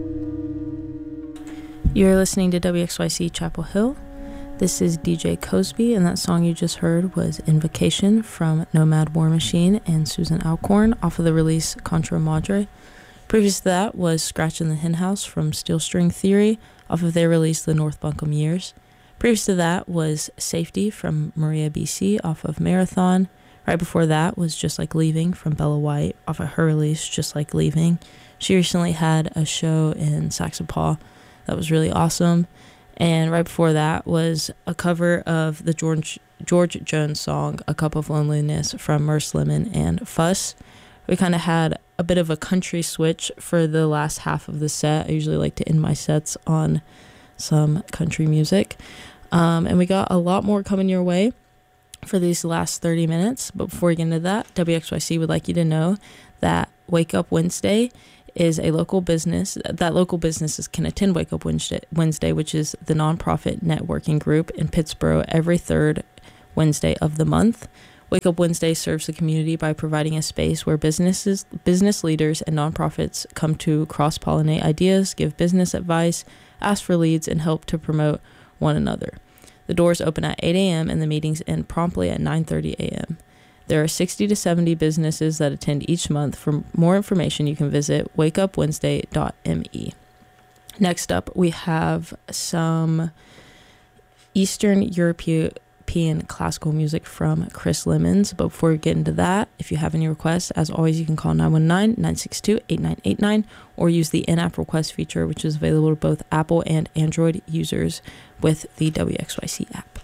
You're listening to WXYC Chapel Hill. This is DJ Cosby, and that song you just heard was Invocation from Nomad War Machine and Susan Alcorn off of the release Contra Madre. Previous to that was Scratch in the Hen House from Steel String Theory off of their release The North Buncombe Years. Previous to that was Safety from Maria BC off of Marathon. Right before that was Just Like Leaving from Bella White off of her release Just Like Leaving. She recently had a show in Saxapaw that was really awesome. And right before that was a cover of the George Jones song A Cup of Loneliness from Merce Lemon and Fuss. We kind of had a bit of a country switch for the last half of the set. I usually like to end my sets on some country music. And we got a lot more coming your way for these last 30 minutes. But before we get into that, WXYC would like you to know that Wake Up Wednesday is a local business. That local businesses can attend Wake Up Wednesday, which is the nonprofit networking group in Pittsboro every third Wednesday of the month. Wake Up Wednesday serves the community by providing a space where business leaders and nonprofits come to cross-pollinate ideas, give business advice, ask for leads, and help to promote one another. The doors open at 8 a.m. and the meetings end promptly at 9:30 a.m. There are 60 to 70 businesses that attend each month. For more information, you can visit wakeupwednesday.me. Next up, we have some Eastern European classical music from Chris Lemons. But before we get into that, if you have any requests, as always, you can call 919-962-8989 or use the in-app request feature, which is available to both Apple and Android users with the WXYC app.